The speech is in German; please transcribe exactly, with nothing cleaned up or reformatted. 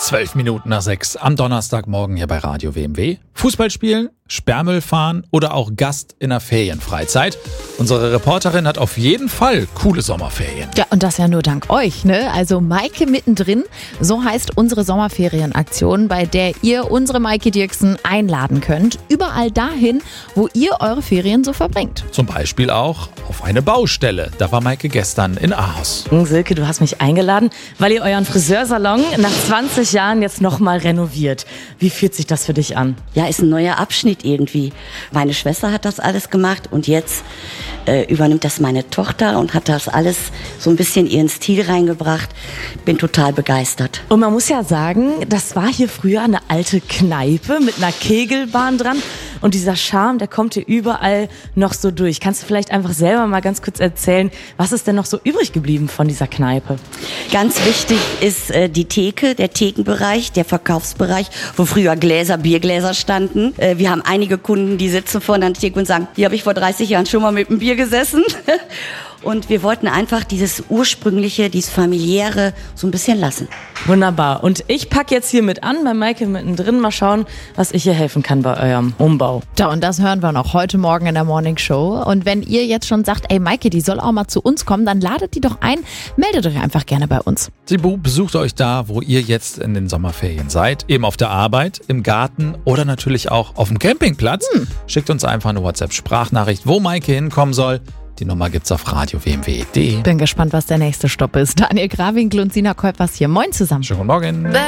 Zwölf Minuten nach sechs am Donnerstagmorgen hier bei Radio W M W. Fußball spielen, Sperrmüll fahren oder auch Gast in der Ferienfreizeit. Unsere Reporterin hat auf jeden Fall coole Sommerferien. Ja, und das ja nur dank euch, ne? Also Maike mittendrin, so heißt unsere Sommerferienaktion, bei der ihr unsere Maike Dirksen einladen könnt. Überall dahin, wo ihr eure Ferien so verbringt. Zum Beispiel auch auf eine Baustelle. Da war Maike gestern in Ahaus. Silke, du hast mich eingeladen, weil ihr euren Friseursalon nach zwanzig Jahren jetzt nochmal renoviert. Wie fühlt sich das für dich an? Ja, ist ein neuer Abschnitt irgendwie. Meine Schwester hat das alles gemacht und jetzt äh, übernimmt das meine Tochter und hat das alles so ein bisschen ihren Stil reingebracht. Bin total begeistert. Und man muss ja sagen, das war hier früher eine alte Kneipe mit einer Kegelbahn dran. Und dieser Charme, der kommt hier überall noch so durch. Kannst du vielleicht einfach selber mal ganz kurz erzählen, was ist denn noch so übrig geblieben von dieser Kneipe? Ganz wichtig ist äh, die Theke, der Thekenbereich, der Verkaufsbereich, wo früher Gläser, Biergläser standen. Äh, wir haben einige Kunden, die sitzen vor der Theke und sagen, hier habe ich vor dreißig Jahren schon mal mit einem Bier gesessen. Und wir wollten einfach dieses ursprüngliche, dieses familiäre so ein bisschen lassen. Wunderbar. Und ich packe jetzt hier mit an, bei Maike mittendrin. Mal schauen, was ich hier helfen kann bei eurem Umbau. Da, und das hören wir noch heute Morgen in der Morning Show. Und wenn ihr jetzt schon sagt, ey Maike, die soll auch mal zu uns kommen, dann ladet die doch ein. Meldet euch einfach gerne bei uns. Sie besucht euch da, wo ihr jetzt in den Sommerferien seid. Eben auf der Arbeit, im Garten oder natürlich auch auf dem Campingplatz. Hm. Schickt uns einfach eine WhatsApp-Sprachnachricht, wo Maike hinkommen soll. Die Nummer gibt's auf radio w m w punkt d e. Bin gespannt, was der nächste Stopp ist. Daniel Grawinkel und Sina Kolpers hier. Moin zusammen. Schönen guten Morgen.